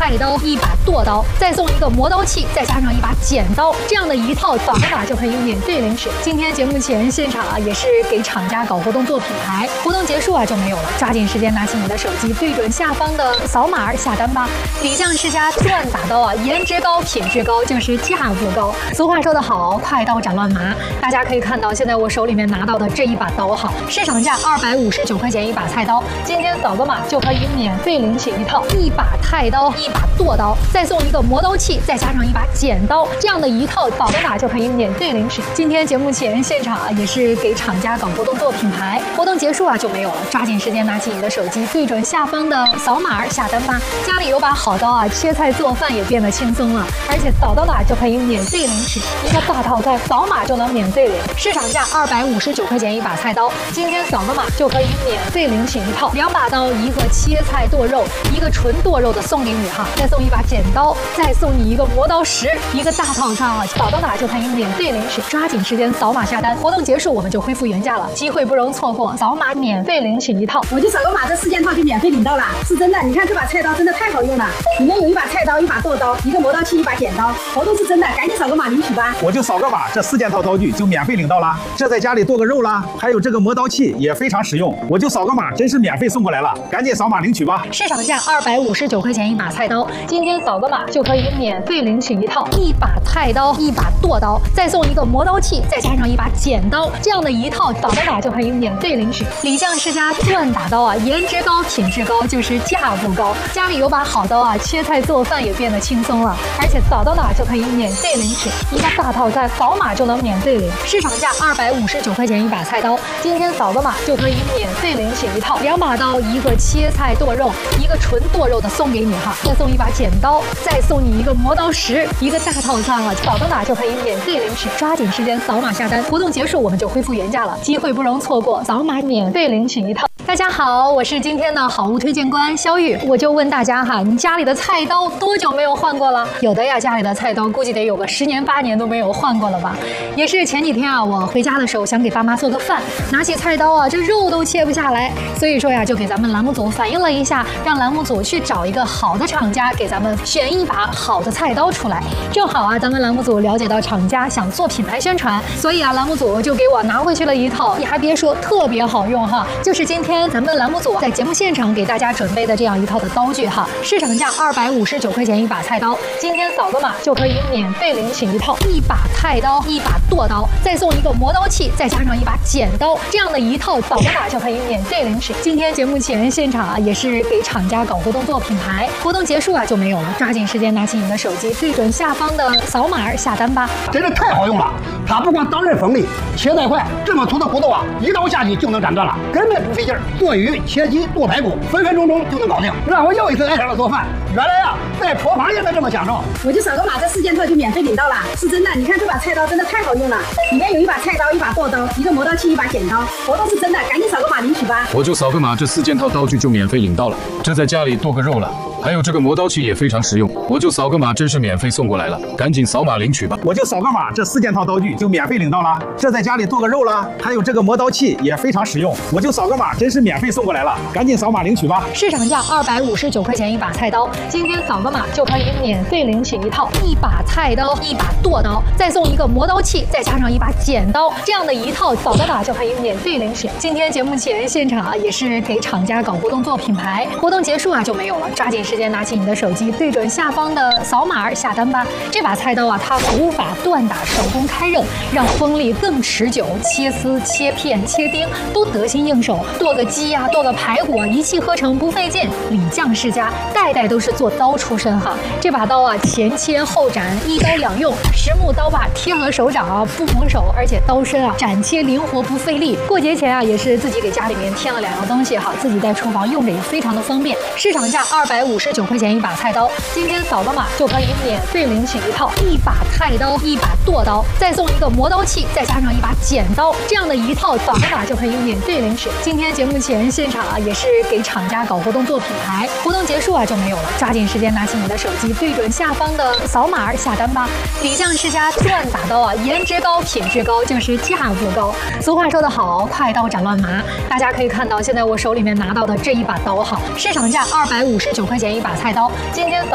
菜刀，一把剁刀，再送一个磨刀器，再加上一把剪刀，这样的一套扫码就可以免费领取。今天节目前现场也是给厂家搞活动做品牌，活动结束就没有了，抓紧时间拿起你的手机，对准下方的扫码下单吧。李将世家转打刀颜值高，品质高，就是价不高。俗话说得好，快刀斩乱麻。大家可以看到，现在我手里面拿到的这一把刀市场价259块钱一把菜刀，今天扫个码就可以免费领取一套，一把菜刀，一把剁刀，再送一个磨刀器，再加上一把剪刀，这样的一套扫个码就可以免费领取。今天节目前现场也是给厂家搞活动做品牌，活动结束就没有了，抓紧时间拿起你的手机，对准下方的扫码下单吧。家里有把好刀切菜做饭也变得轻松了，而且扫到了就可以免费领取一个大套餐，扫码就能免费领。市场价259块钱一把菜刀，今天扫个码就可以免费领取一套，2把刀，一个切菜剁肉，一个纯剁肉的送给你再送一把剪刀，再送你一个磨刀石，一个大套餐扫到哪就可以免费领取，抓紧时间扫码下单，活动结束我们就恢复原价了，机会不容错过，扫码免费领取一套。 我就扫个码，这4件套就免费领到了，是真的。你看这把菜刀真的太好用了，里面有一把菜刀，一把剁刀，一个磨刀器，一把剪刀，活动是真的，赶紧扫个码领取吧。 我就扫个码，这4件套刀具就免费领到了，这在家里剁个肉啦，还有这个磨刀器也非常实用，我就扫个码，真是免费送过来了，赶紧扫码领取吧。 市场价259块钱一把菜刀，今天扫个码就可以免费领取一套，一把菜刀，一把剁刀，再送一个磨刀器，再加上一把剪刀，这样的一套扫个码就可以免费领取。李将世家转打刀颜值高，品质高，就是价不高。家里有把好刀切菜做饭也变得轻松了，而且扫到哪就可以免费领取一个大套餐，扫码就能免费领。市场价259块钱一把菜刀，今天扫个码就可以免费领取一套，2把刀，一个切菜剁肉，一个纯剁肉的送给你再送一把剪刀，再送你一个磨刀石，一个大套餐扫到哪就可以免费领取，抓紧时间扫码下单，活动结束我们就恢复原价了，机会不容错过，扫码免费领取一套。大家好，我是今天的好物推荐官肖玉，我就问大家你家里的菜刀多久没有换过了？有的呀，家里的菜刀估计得有个10年8年都没有换过了吧？也是前几天我回家的时候想给爸妈做个饭，拿起菜刀这肉都切不下来，所以说就给咱们栏目组反映了一下，让栏目组去找一个好的厂家给咱们选一把好的菜刀出来。正好咱们栏目组了解到厂家想做品牌宣传，所以栏目组就给我拿回去了一套，你还别说特别好用就是今天咱们栏目组在节目现场给大家准备的这样一套的刀具市场价259块钱一把菜刀，今天扫个码就可以免费领取一套，一把菜刀，一把剁刀，再送一个磨刀器，再加上一把剪刀，这样的一套扫个码就可以免费领取。今天节目前现场也是给厂家搞活动做品牌，活动结束就没有了，抓紧时间拿起你的手机，对准下方的扫码下单吧。 真的太好用了，它不光刀刃锋利，切得快，这么粗的骨头一刀下去就能斩断了，根本不费劲儿。做鱼、切鸡、剁排骨，分分钟钟就能搞定，让我又一次爱上了做饭。原来在厨房也能这么享受。 我就扫个码，这4件套就免费领到了，是真的。你看这把菜刀真的太好用了，里面有一把菜刀，一把剁刀，一个磨刀器，一把剪刀，活动是真的，赶紧扫个码领取吧。 我就扫个码，这4件套刀具就免费领到了，这在家里剁个肉了。还有这个磨刀器也非常实用，我就扫个码，真是免费送过来了，赶紧扫码领取吧。 我就扫个码，这4件套刀具就免费领到了，这在家里剁个肉啦，还有这个磨刀器也非常实用，我就扫个码，真是免费送过来了，赶紧扫码领取吧。 市场价259块钱一把菜刀，今天扫个码就可以免费领取一套，一把菜刀，一把剁刀，再送一个磨刀器，再加上一把剪刀，这样的一套扫个码就可以免费领取。今天节目前现场也是给厂家搞活动做品牌，活动结束就没有了，抓紧时间拿起你的手机，对准下方的扫码下单吧。这把菜刀它古法锻打，手工开刃，让锋利更持久，切丝、切片、切丁都得心应手，剁个鸡剁个排骨一气呵成，不费劲。李将世家代代都是做刀出身这把刀前切后斩，一刀两用，实木刀把贴合手掌不蒙手，而且刀身斩切灵活不费力。过节前也是自己给家里面添了2样东西自己在厨房用着也非常的方便。市场价259块钱一把菜刀，今天扫个码就可以免费领取一套，一把菜刀，一把剁刀，再送一个磨刀器，再加上一把剪刀，这样的一套扫个码就可以免费领取。今天节目前现场也是给厂家搞活动做品牌，活动结束就没有了，抓紧时间拿起你的手机，对准下方的扫码下单吧。李将世家转打刀颜值高，品质高，就是价不高。俗话说得好，快刀斩乱麻。大家可以看到，现在我手里面拿到的这一把刀市场价259块钱一把菜刀，今天